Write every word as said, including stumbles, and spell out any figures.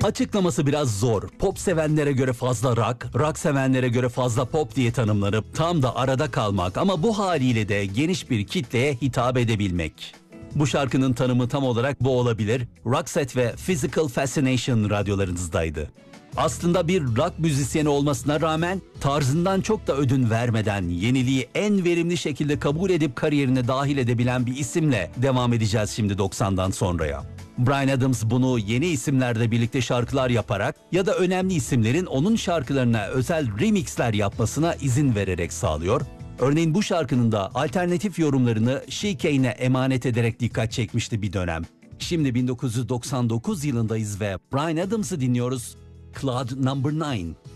Açıklaması biraz zor. Pop sevenlere göre fazla rock, rock sevenlere göre fazla pop diye tanımlanıp tam da arada kalmak ama bu haliyle de geniş bir kitleye hitap edebilmek. Bu şarkının tanımı tam olarak bu olabilir. Roxette ve Physical Fascination radyolarınızdaydı. Aslında bir rock müzisyeni olmasına rağmen tarzından çok da ödün vermeden yeniliği en verimli şekilde kabul edip kariyerine dahil edebilen bir isimle devam edeceğiz şimdi doksandan sonraya. Bryan Adams bunu yeni isimlerle birlikte şarkılar yaparak ya da önemli isimlerin onun şarkılarına özel remixler yapmasına izin vererek sağlıyor. Örneğin bu şarkının da alternatif yorumlarını She Kane'e emanet ederek dikkat çekmişti bir dönem. Şimdi bin dokuz yüz doksan dokuz yılındayız ve Bryan Adams'ı dinliyoruz. Cloud Number nine.